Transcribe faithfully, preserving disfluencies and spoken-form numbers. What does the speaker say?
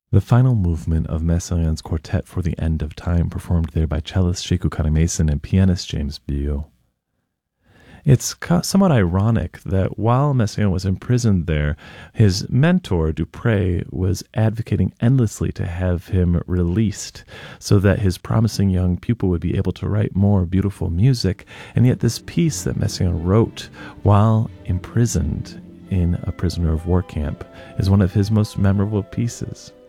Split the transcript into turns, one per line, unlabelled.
The final movement of Messiaen's quartet for the End of Time, performed there by cellist Shikukari Mason and pianist James Bio. It's somewhat ironic that while Messiaen was imprisoned there, his mentor, Dupre, was advocating endlessly to have him released so that his promising young pupil would be able to write more beautiful music. And yet this piece that Messiaen wrote while imprisoned in a prisoner of war camp is one of his most memorable pieces.